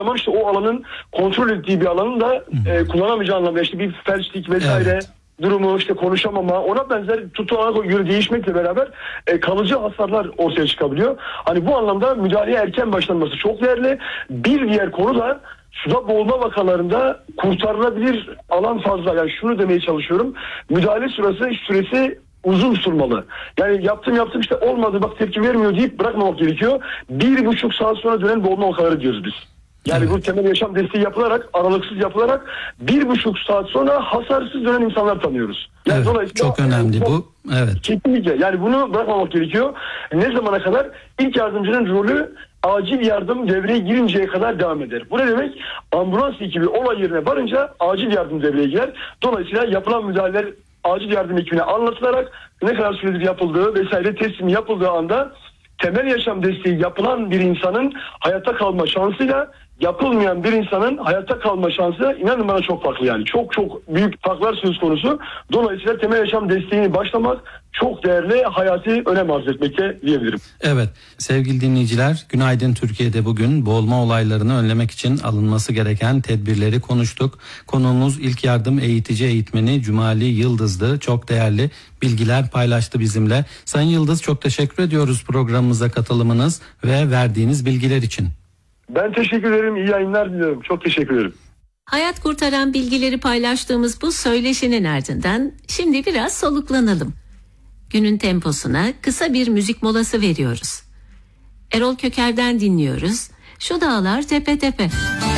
zaman işte o alanın kontrol ettiği bir alanın da kullanamayacağı anlamda işte bir felçlik vesaire durumu, işte konuşamama, ona benzer tutanağa göre değişmekle beraber kalıcı hasarlar ortaya çıkabiliyor. Hani bu anlamda müdahaleye erken başlanması çok değerli. Bir diğer konu da suda boğulma vakalarında kurtarılabilir alan fazla. Yani şunu demeye çalışıyorum. Müdahale süresi uzun sürmeli. Yani yaptım işte olmadı, bak tepki vermiyor deyip bırakmamak gerekiyor. 1,5 saat sonra dönen boğulma vakaları diyoruz biz. Yani bu temel yaşam desteği yapılarak, aralıksız yapılarak 1,5 saat sonra hasarsız dönen insanlar tanıyoruz. Yani dolayısıyla çok önemli bu. Evet. Kesinlikle. Yani bunu bırakmamak gerekiyor. Ne zamana kadar? İlk yardımcının rolü acil yardım devreye girinceye kadar devam eder. Bu ne demek? Ambulans ekibi olay yerine varınca acil yardım devreye girer. Dolayısıyla yapılan müdahaleler acil yardım ekibine anlatılarak ne kadar süredir yapıldığı vesaire teslimi yapıldığı anda temel yaşam desteği yapılan bir insanın hayatta kalma şansıyla yapılmayan bir insanın hayatta kalma şansı inanın bana çok farklı yani. Çok büyük farklar söz konusu. Dolayısıyla temel yaşam desteğini başlamak çok değerli, hayati önem arz etmekte diyebilirim. Evet sevgili dinleyiciler, Günaydın Türkiye'de bugün boğulma olaylarını önlemek için alınması gereken tedbirleri konuştuk. Konuğumuz ilk yardım eğitmeni Cumali Yıldız'dı. Çok değerli bilgiler paylaştı bizimle. Sayın Yıldız, çok teşekkür ediyoruz programımıza katılımınız ve verdiğiniz bilgiler için. Ben teşekkür ederim. İyi yayınlar diliyorum. Çok teşekkür ederim. Hayat kurtaran bilgileri paylaştığımız bu söyleşinin ardından şimdi biraz soluklanalım. Günün temposuna kısa bir müzik molası veriyoruz. Erol Köker'den dinliyoruz. Şu dağlar tepe tepe.